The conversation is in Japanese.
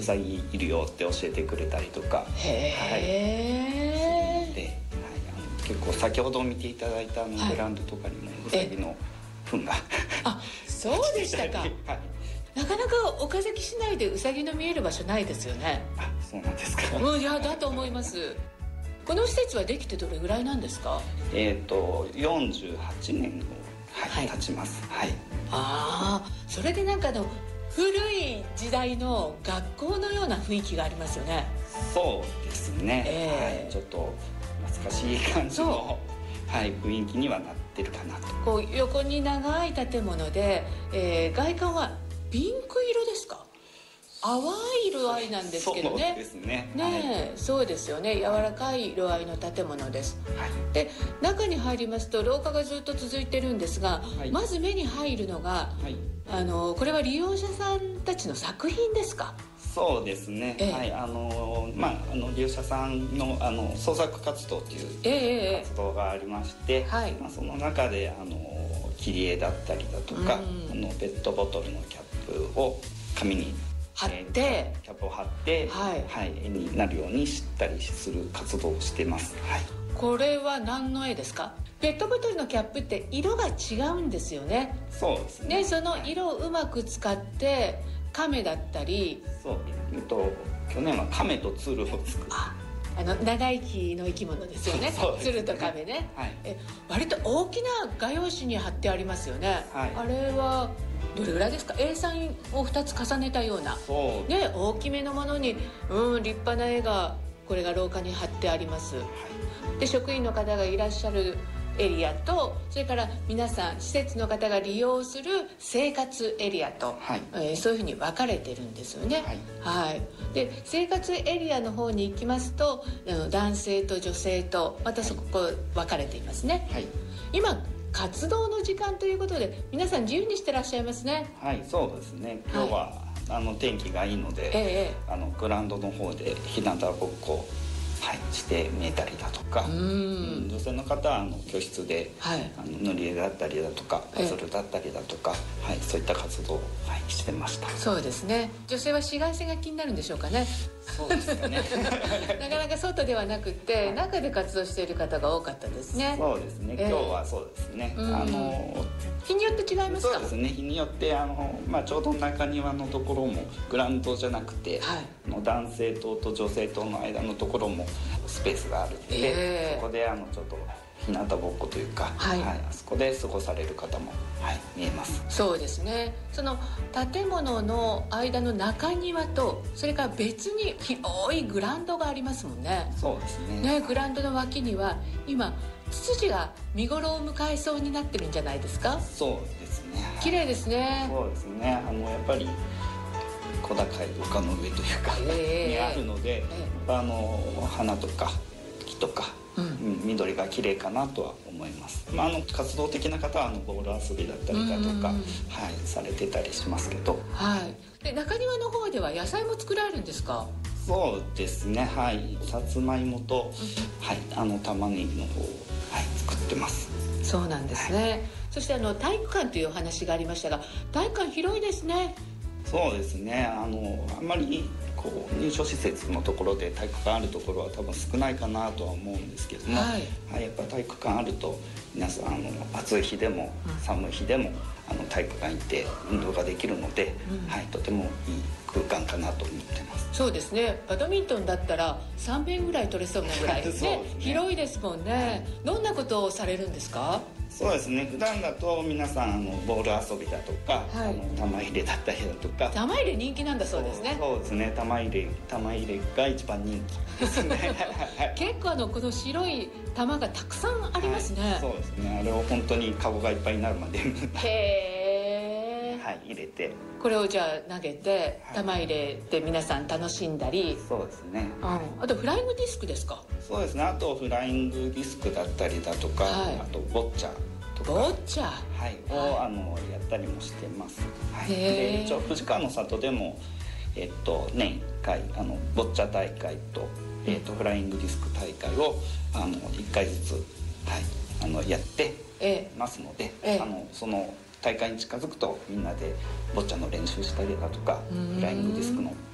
うさぎいるよって教えてくれたりとか、で、結構先ほど見ていただいたグラウンドとかにもうさぎの糞があ、そうでしたか。なかなか岡崎市内でうさぎの見える場所ないですよね。 あ、そうなんですか。 いや、だと思います。この施設はできてどれぐらいなんですか ？48年を、経ちます。 ああ、それでなんか古い時代の学校のような雰囲気がありますよね。 そうですね、ちょっと懐かしい感じの、雰囲気にはなってるかなと。 こう横に長い建物で、外観はピンク色ですか？淡い色合いなんですけどね。 そうですね。 そうですよね。柔らかい色合いの建物です。で、中に入りますと廊下がずっと続いてるんですが、まず目に入るのが、これは利用者さんたちの作品ですか？ そうですね。利用者さんの創作活動という活動がありまして、その中で切り絵だったりだとか、ペットボトルのキャップを紙に貼ってキャップを貼って、絵になるようにしたりする活動をしてます。 これは何の絵ですか？ペットボトルのキャップって色が違うんですよね。 そうですね。 その色をうまく使って亀だったり、 去年は亀と鶴を作る。 長生きの生き物ですよね。鶴と亀ね。割と大きな画用紙に貼ってありますよね。あれはどれぐらいですか？A3 を2つ重ねたような大きめのものに、立派な絵が、これが廊下に貼ってあります。で、職員の方がいらっしゃるエリアと、それから皆さん施設の方が利用する生活エリアと、そういうふうに分かれてるんですよね。で、生活エリアの方に行きますと、男性と女性とまたそこ分かれていますね。今活動の時間ということで皆さん自由にしてらっしゃいますね。 そうですね。今日は天気がいいので、グラウンドの方で日向ぼっこして見えたりだとか、女性の方は教室で、塗り絵だったりだとかパズルだったりだとか、そういった活動を、してました。 そうですね。女性は紫外線が気になるんでしょうかね。 そうですよね。 なかなか外ではなくて、中で活動している方が多かったですね。 そうですね。今日はそうですね。 日によって違いますか？ そうですね。日によってちょうど中庭のところもグラウンドじゃなくて、男性棟と女性棟の間のところもスペースがあるので、そこでちょっと日向ぼっこというか、あそこで過ごされる方も、見えます。 そうですね。その建物の間の中庭と、それから別に広いグラウンドがありますもんね。 そうですね。 グラウンドの脇には今ツツジが見頃を迎えそうになってるんじゃないですか？ そうですね。 綺麗ですね。 そうですね。やっぱり小高い丘の上というか、にあるので、花とか木とか、緑が綺麗かなとは思います。活動的な方はボール遊びだったりだとか、されてたりしますけど、 で、中庭の方では野菜も作られるんですか？ そうですね。さつまいもと、玉ねぎの方を、作ってます。 そうなんですね。そして体育館というお話がありましたが、体育館広いですね。 そうですね。あんまり入所施設のところで体育館あるところは多分少ないかなとは思うんですけども、やっぱ体育館あると皆さん暑い日でも寒い日でも体育館行って運動ができるので、とてもいい空間かなと思ってます。 そうですね。バドミントンだったら3面ぐらい取れそうなぐらいですね。広いですもんね。どんなことをされるんですか？ そうですね。普段だと皆さんボール遊びだとか、玉入れだったりだとか。 玉入れ人気なんだそうですね。 そうですね。玉入れが一番人気ですね。 結構この白い玉がたくさんありますね。 そうですね。あれを本当にカゴがいっぱいになるまで入れて、 これをじゃあ投げて、玉入れで皆さん楽しんだり。 そうですね。 あとフライングディスクですか？ そうですね。あとフライングディスクだったりだとか、あとボッチャとか、 ボッチャをやったりもしてます。で、一応富士川の里でも年1回ボッチャ大会とフライングディスク大会を1回ずつやってますので、その大会に近づくとみんなでボッチャの練習したりだとか、フライングディスクの